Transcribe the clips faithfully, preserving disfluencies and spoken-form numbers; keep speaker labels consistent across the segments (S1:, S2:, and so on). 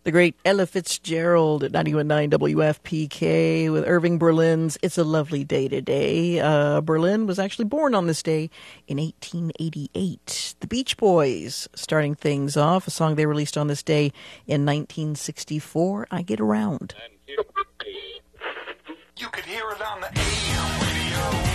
S1: The great Ella Fitzgerald at ninety-one point nine W F P K with Irving Berlin's It's a Lovely Day Today. Uh, Berlin was actually born on this day in eighteen eighty-eight. The Beach Boys starting things off, a song they released on this day in nineteen sixty-four, I Get Around.
S2: You could hear it on the A M radio.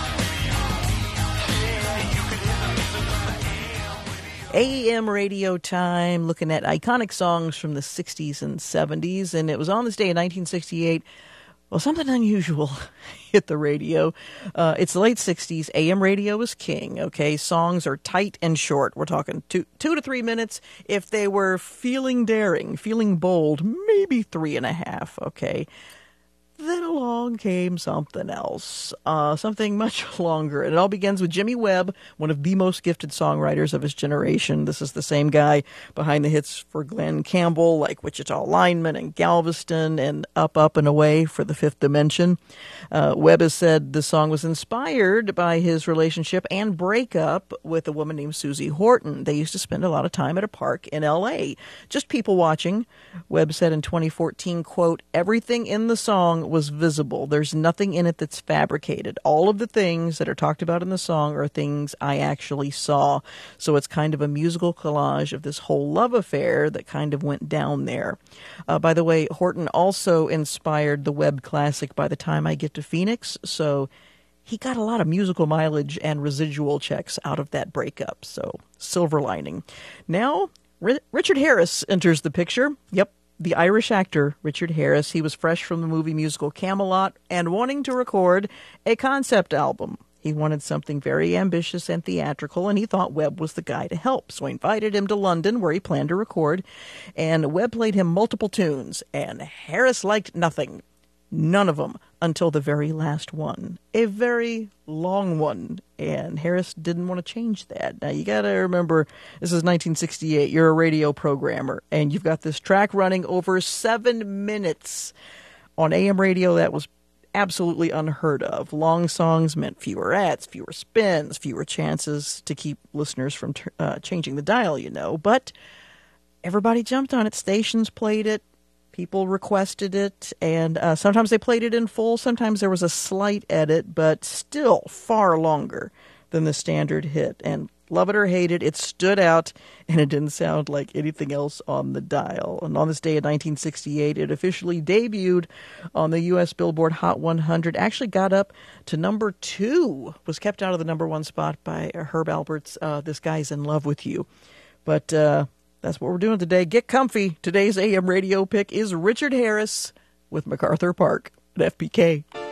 S1: A M radio time, looking at iconic songs from the sixties and seventies. And it was on this day in nineteen sixty-eight, well, something unusual hit the radio. Uh, it's the late sixties. A M radio was king, okay? Songs are tight and short. We're talking two, two to three minutes. If they were feeling daring, feeling bold, maybe three and a half, okay? Then along came something else, uh, something much longer. And it all begins with Jimmy Webb, one of the most gifted songwriters of his generation. This is the same guy behind the hits for Glenn Campbell, like Wichita Lineman and Galveston and Up, Up and Away for the Fifth Dimension. Uh, Webb has said the song was inspired by his relationship and breakup with a woman named Susie Horton. They used to spend a lot of time at a park in L A, just people watching. Webb said in twenty fourteen, quote, "Everything in the song was visible. There's nothing in it that's fabricated. All of the things that are talked about in the song are things I actually saw." So it's kind of a musical collage of this whole love affair that kind of went down there. Uh, by the way, Horton also inspired the Webb classic By the Time I Get to Phoenix. So he got a lot of musical mileage and residual checks out of that breakup. So silver lining. Now, R- Richard Harris enters the picture. Yep. The Irish actor, Richard Harris. He was fresh from the movie musical Camelot and wanting to record a concept album. He wanted something very ambitious and theatrical, and he thought Webb was the guy to help. So he invited him to London, where he planned to record, and Webb played him multiple tunes, and Harris liked nothing. None of them until the very last one. A very long one. And Harris didn't want to change that. Now, you got to remember, this is nineteen sixty-eight. You're a radio programmer, and you've got this track running over seven minutes. On A M radio, that was absolutely unheard of. Long songs meant fewer ads, fewer spins, fewer chances to keep listeners from uh, changing the dial, you know. But everybody jumped on it. Stations played it. People requested it, and uh, sometimes they played it in full. Sometimes there was a slight edit, but still far longer than the standard hit. And love it or hate it, it stood out, and it didn't sound like anything else on the dial. And on this day in nineteen sixty-eight, it officially debuted on the U S Billboard Hot one hundred. Actually got up to number two, was kept out of the number one spot by Herb Alpert's uh, This Guy's in Love with You. But uh that's what we're doing today. Get comfy. Today's A M radio pick is Richard Harris with MacArthur Park at F P K.